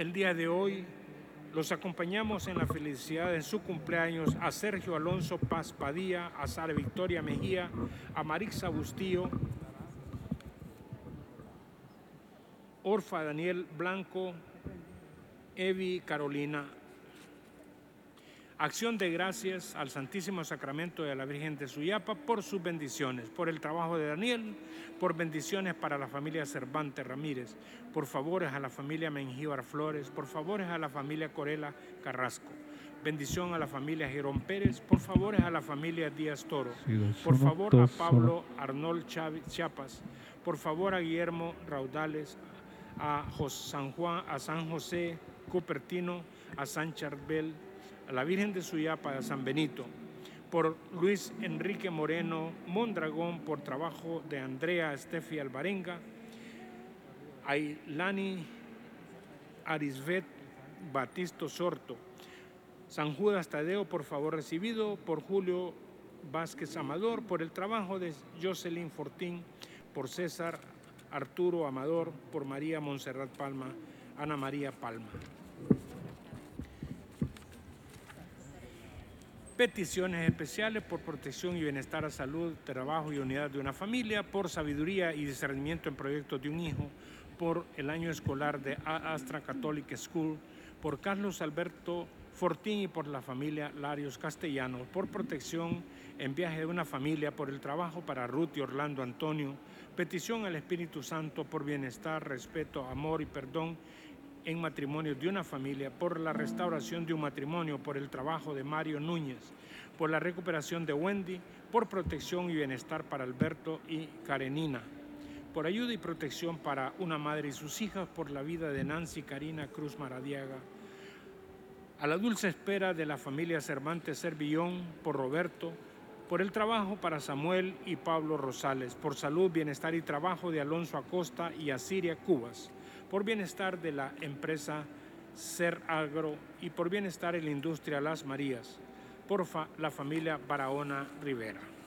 el día de hoy los acompañamos en la felicidad de su cumpleaños a Sergio Alonso Paz Padilla, a Sara Victoria Mejía, a Marixa Bustillo, Orfa Daniel Blanco, Evi Carolina. Acción de gracias al Santísimo Sacramento de la Virgen de Suyapa por sus bendiciones, por el trabajo de Daniel, por bendiciones para la familia Cervantes Ramírez, por favores a la familia Mengíbar Flores, por favores a la familia Corela Carrasco, bendición a la familia Jerón Pérez, por favores a la familia Díaz Toro, por favor a Pablo Arnold Chiapas, por favor a Guillermo Raudales, a San José Cupertino, a San Charbel, a la Virgen de Suyapa, a San Benito, por Luis Enrique Moreno Mondragón, por trabajo de Andrea Estefi Alvarenga, a Ilani Arisbet Batisto Sorto, San Judas Tadeo, por favor recibido, por Julio Vázquez Amador, por el trabajo de Jocelyn Fortín, por César Arturo Amador, por María Montserrat Palma, Ana María Palma. Peticiones especiales por protección y bienestar a salud, trabajo y unidad de una familia, por sabiduría y discernimiento en proyectos de un hijo, por el año escolar de Astra Catholic School, por Carlos Alberto Fortín y por la familia Larios Castellanos, por protección en viaje de una familia, por el trabajo para Ruth y Orlando Antonio, petición al Espíritu Santo por bienestar, respeto, amor y perdón en matrimonio de una familia, por la restauración de un matrimonio, por el trabajo de Mario Núñez, por la recuperación de Wendy, por protección y bienestar para Alberto y Karenina, por ayuda y protección para una madre y sus hijas, por la vida de Nancy Karina Cruz Maradiaga, a la dulce espera de la familia Cervantes Servillón, por Roberto, por el trabajo para Samuel y Pablo Rosales, por salud, bienestar y trabajo de Alonso Acosta y Asiria Cubas, por bienestar de la empresa Ser Agro y por bienestar en la industria Las Marías, por la familia Barahona Rivera.